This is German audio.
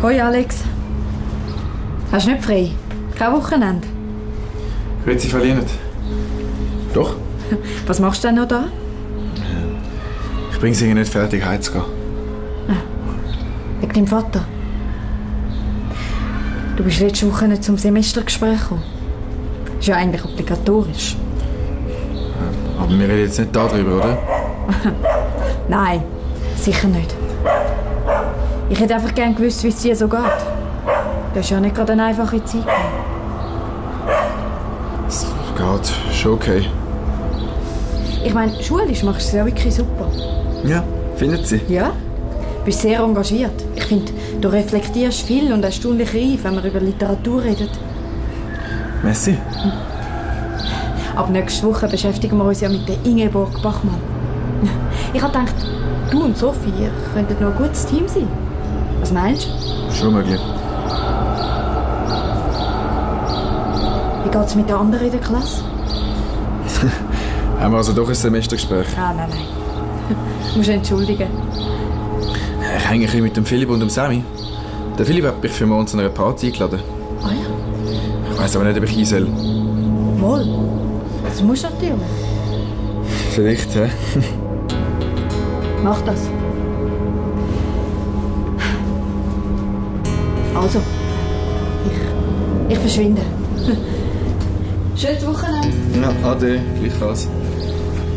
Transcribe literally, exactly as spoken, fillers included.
Hoi Alex. Hast du nicht frei? Kein Wochenende? Grüezi, Frau Lienert. Doch? Was machst du denn noch da? Ich bringe sie nicht fertig, heimzugehen. Ah, wegen deinem Vater. Du bist letzte Woche nicht zum Semestergespräch gekommen. Ist ja eigentlich obligatorisch. Aber wir reden jetzt nicht darüber, oder? Nein, sicher nicht. Ich hätte einfach gerne gewusst, wie es dir so geht. Du hast ja nicht gerade eine einfache Zeit gehabt. Es geht schon okay. Ich meine, schulisch machst du es ja wirklich super. Ja, findet Sie? Ja, du bist sehr engagiert. Ich finde, du reflektierst viel und erstaunlich reif, wenn wir über Literatur reden. Merci. Ab nächste Woche beschäftigen wir uns ja mit der Ingeborg Bachmann. Ich habe gedacht, du und Sophie könnten noch ein gutes Team sein. Was meinst du? Schon möglich. Wie geht es mit den anderen in der Klasse? Haben wir also doch ein Semestergespräch? Ah, nein, nein. Du musst entschuldigen. Ich hänge ein bisschen mit dem Philipp und dem Sammy. Der Philipp hat mich für morgen zu einer Party eingeladen. Ah ja? Ich weiss aber nicht, ob ich ein soll. Wohl. Das musst du natürlich. Vielleicht, hä? Mach das. Also, ich, ich verschwinde. Schönes Wochenende. Ja, ade, gleichfalls.